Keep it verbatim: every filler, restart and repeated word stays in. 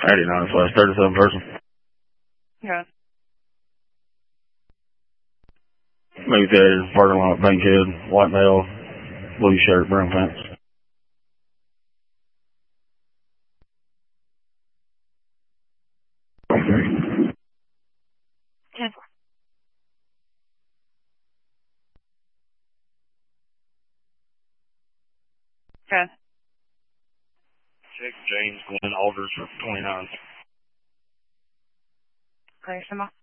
eighty-nine slash thirty-seven person. Okay. Maybe there's parking lot, Bankhead, white male, blue shirt, brown pants. ten four. Okay. Check James Glenn Alders for twenty-nine. Okay, some more.